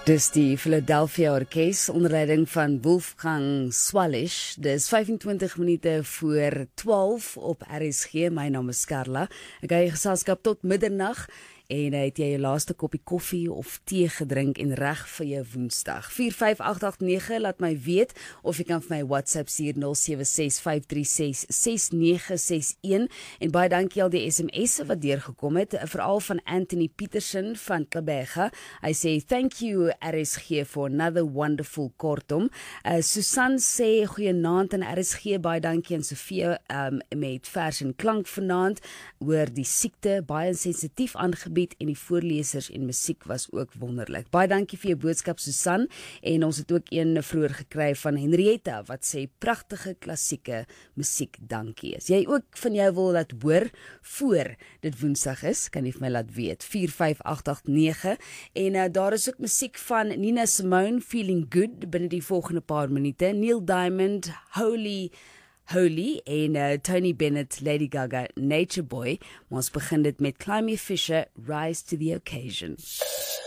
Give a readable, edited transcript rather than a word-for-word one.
Dis die Philadelphia Orkes onder leiding van Wolfgang Swallish. Dis 25 minute voor 12 op RSG. My naam is Carla. Ek hou jy geselskap tot middernag. En het jy jou laaste koppie koffie of thee gedrink en reg vir jou Woensdag. 45889, laat my weet, of jy kan vir my WhatsApp stuur 0765366961. En baie dankie al die SMS'e wat deurgekom het, veral van Anthony Peterson van Klabega. Hy sê, thank you RSG for another wonderful kortom. Susan sê, goeienaand aan RSG, baie dankie aan Sofie met vers en klank vanaand, oor die siekte, baie sensitief aangebied, en die voorlesers en musiek was ook wonderlik. Baie dankie vir jou boodskap, Susan, en ons het ook een vroeër gekry van Henrietta, wat sê, pragtige klassieke musiek, dankie. As jy ook van jou wil laat hoor, voor dit Woensdag is, kan jy vir my laat weet, 45889, en daar is ook musiek van Nina Simone, Feeling Good, binne die volgende paar minute, Neil Diamond, Holy, en Tony Bennett, Lady Gaga, Nature Boy. Maar ons begin dit met Climie Fisher, Rise to the Occasion.